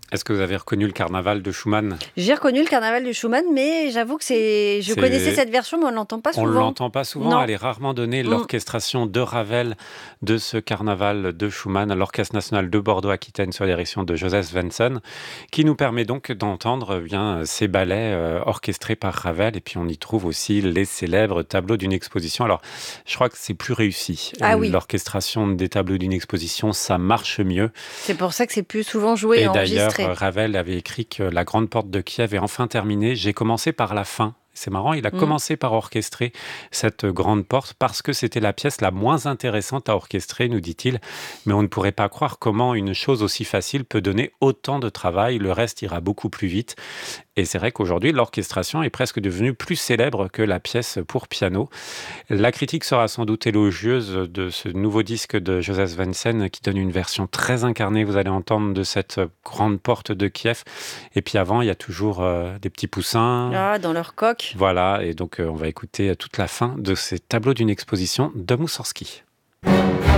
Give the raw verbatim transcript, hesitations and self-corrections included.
Est-ce que vous avez reconnu le carnaval de Schumann? J'ai reconnu le carnaval de Schumann, mais j'avoue que c'est je C'est connaissais cette version, mais on l'entend pas on souvent. l'entend pas souvent, Non. elle est rarement donnée, Mmh. l'orchestration de Ravel de ce carnaval de Schumann à l'Orchestre national de Bordeaux-Aquitaine sous la direction de Joseph Svensson, qui nous permet donc d'entendre bien ces ballets euh, orchestrés par Ravel, et puis on y trouve aussi les célèbres tableaux d'une exposition. Alors, je crois que c'est plus réussi. Ah oui, L'orchestration des tableaux d'une exposition, ça marche mieux. c'est pour ça que c'est plus souvent joué et Et d'ailleurs, enregistré. Ravel avait écrit que la grande porte de Kiev est enfin terminée. J'ai commencé par la fin. C'est marrant, il a Mmh. commencé par orchestrer cette grande porte parce que c'était la pièce la moins intéressante à orchestrer, nous dit-il. Mais on ne pourrait pas croire comment une chose aussi facile peut donner autant de travail. Le reste ira beaucoup plus vite. Et c'est vrai qu'aujourd'hui, l'orchestration est presque devenue plus célèbre que la pièce pour piano. La critique sera sans doute élogieuse de ce nouveau disque de Joseph Svensson qui donne une version très incarnée, vous allez entendre, de cette grande porte de Kiev. Et puis avant, il y a toujours euh, des petits poussins. Ah, dans leur coque. Voilà, et donc euh, on va écouter toute la fin de ces tableaux d'une exposition de Moussorgsky.